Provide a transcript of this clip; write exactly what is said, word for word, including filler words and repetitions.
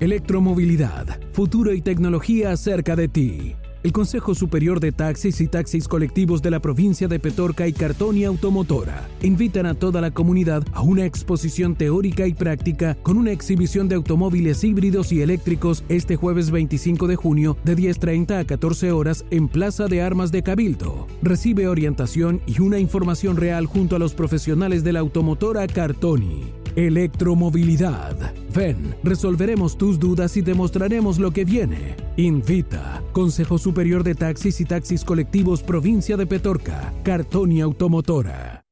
Electromovilidad, futuro y tecnología cerca de ti. El Consejo Superior de Taxis y Taxis Colectivos de la provincia de Petorca y Cartonia Automotora invitan a toda la comunidad a una exposición teórica y práctica con una exhibición de automóviles híbridos y eléctricos este jueves veinticinco de junio de diez treinta a catorce horas en Plaza de Armas de Cabildo. Recibe orientación y una información real junto a los profesionales de la automotora Cartoni. Electromovilidad. Ven, resolveremos tus dudas y te mostraremos lo que viene. Invita. Consejo Superior de Taxis y Taxis Colectivos Provincia de Petorca. Cartonia Automotora.